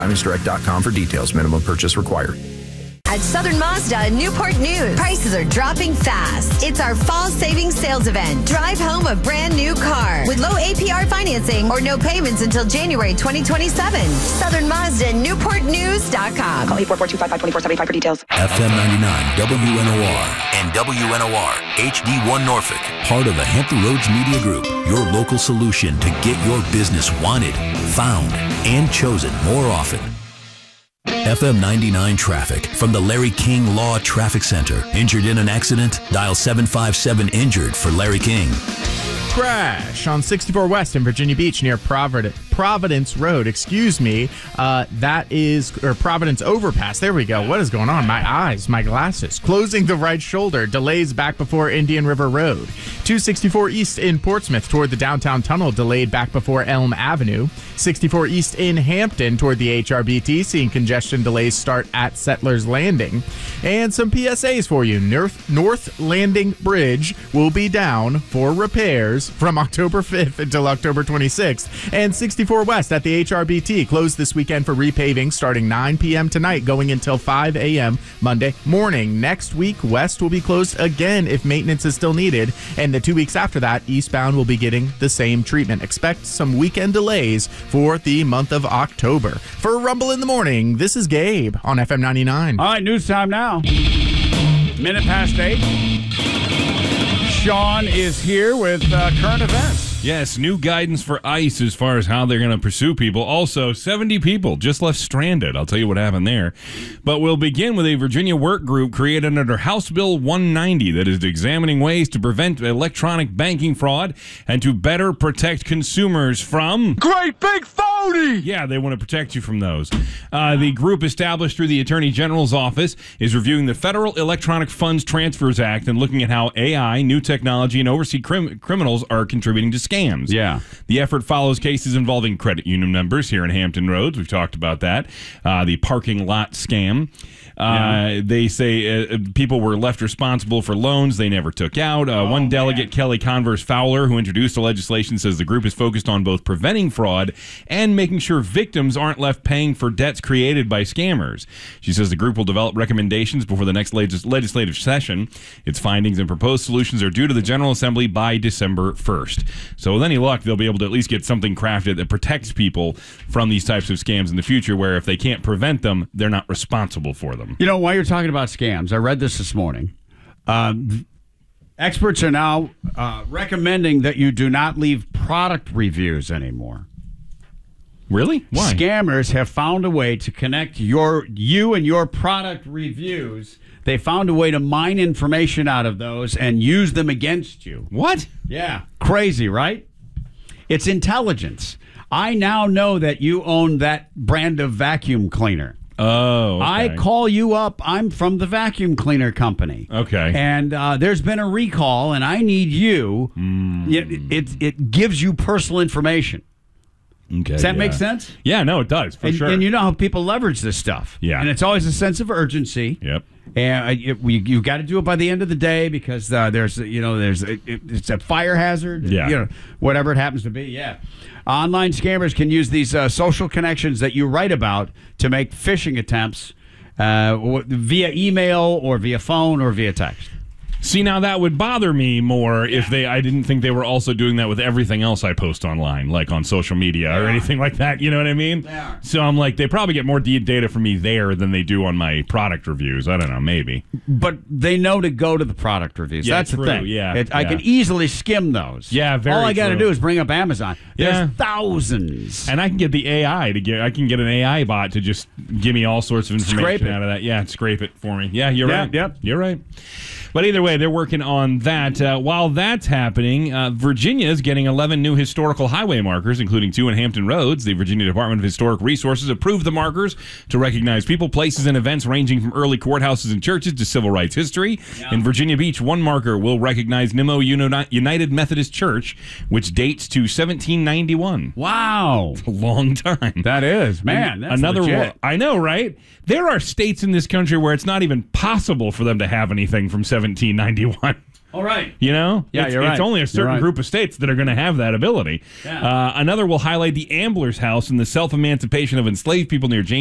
DiamondsDirect.com for details. Minimum purchase required. At Southern Mazda in Newport News, prices are dropping fast. It's our fall savings sales event. Drive home a brand new car with low APR financing or no payments until January 2027. Southern Mazda in NewportNews.com. Call 844-255-2475 for details. FM 99 WNOR and WNOR HD1 Norfolk. Part of the Hampton Roads Media Group. Your local solution to get your business wanted, found, and chosen more often. FM 99 traffic from the Larry King Law Traffic Center. Injured in an accident? Dial 757-INJURED for Larry King. Crash on 64 West in Virginia Beach near Providence Road. That is Providence Overpass. There we go. What is going on? My eyes, my glasses. Closing the right shoulder. Delays back before Indian River Road. 264 East in Portsmouth toward the downtown tunnel. Delayed back before Elm Avenue. 64 East in Hampton toward the HRBT. Seeing congestion delays start at Settlers Landing. And some PSAs for you. North Landing Bridge will be down for repairs from October 5th until October 26th. And 64 West at the HRBT closed this weekend for repaving starting 9 p.m. tonight going until 5 a.m. Monday morning. Next week, West will be closed again if maintenance is still needed. And the 2 weeks after that, eastbound will be getting the same treatment. Expect some weekend delays for the month of October. For Rumble in the Morning, this is Gabe on FM 99. All right, news time now. 8:minutes. Sean is here with current events. Yes, new guidance for ICE as far as how they're going to pursue people. Also, 70 people just left stranded. I'll tell you what happened there. But we'll begin with a Virginia work group created under House Bill 190 that is examining ways to prevent electronic banking fraud and to better protect consumers from... Great big phony! Yeah, they want to protect you from those. The group established through the Attorney General's office is reviewing the Federal Electronic Funds Transfers Act and looking at how AI, new technology, and overseas criminals are contributing to scams. Yeah. The effort follows cases involving credit union members here in Hampton Roads. We've talked about that. The parking lot scam. They say people were left responsible for loans they never took out. One delegate, Kelly Converse Fowler, who introduced the legislation, says the group is focused on both preventing fraud and making sure victims aren't left paying for debts created by scammers. She says the group will develop recommendations before the next legislative session. Its findings and proposed solutions are due to the General Assembly by December 1st. So with any luck, they'll be able to at least get something crafted that protects people from these types of scams in the future, where if they can't prevent them, they're not responsible for them. You know, while you're talking about scams, I read this morning. Experts are now recommending that you do not leave product reviews anymore. Really? Why? Scammers have found a way to connect you and your product reviews. They found a way to mine information out of those and use them against you. What? Yeah. Crazy, right? It's intelligence. I now know that you own that brand of vacuum cleaner. Oh, okay. I call you up. I'm from the vacuum cleaner company. Okay. And there's been a recall, and I need you. It gives you personal information. Okay. Does that make sense? Yeah, no, it does, for sure. And you know how people leverage this stuff. Yeah. And it's always a sense of urgency. Yep. And you've got to do it by the end of the day because it's a fire hazard. Yeah. Whatever it happens to be. Yeah. Online scammers can use these social connections that you write about to make phishing attempts via email or via phone or via text. See, now that would bother me more if I didn't think they were also doing that with everything else I post online, like on social media or anything like that. You know what I mean? Yeah. So I'm like, they probably get more data from me there than they do on my product reviews. I don't know, maybe. But they know to go to the product reviews. Yeah, That's true. the thing. Yeah, I can easily skim those. Yeah, very All I got to true. do is bring up Amazon. There's Yeah. thousands. And I can get the AI I can get an AI bot to just give me all sorts of information Scrape it. out of that. Yeah, scrape it for me. Yeah, you're Yeah, right. yep. You're right. But either way, they're working on that. While that's happening, Virginia is getting 11 new historical highway markers, including 2 in Hampton Roads. The Virginia Department of Historic Resources approved the markers to recognize people, places, and events ranging from early courthouses and churches to civil rights history. Yeah. In Virginia Beach, one marker will recognize Nimmo United Methodist Church, which dates to 1791. Wow. It's a long time. That is. Man, that's Another legit. one. I know, right? There are states in this country where it's not even possible for them to have anything from 1791. All right. You know? Yeah, it's, you're right. It's only a certain You're right. group of states that are going to have that ability. Yeah. Another will highlight the Ambler's House and the self-emancipation of enslaved people near James